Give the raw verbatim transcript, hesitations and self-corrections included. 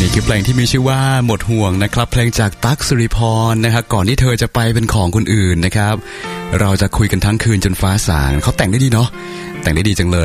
คือเพลงที่มีชื่อว่าหมดห่วงนะครับเพลงจากตั๊กสิริพรนะครับก่อนที่เธอจะไปเป็นของคนอื่นนะครับเราจะคุยกันทั้งคืนจนฟ้าสางเขาแต่งได้ดีเนาะแต่งได้ดีจังเลย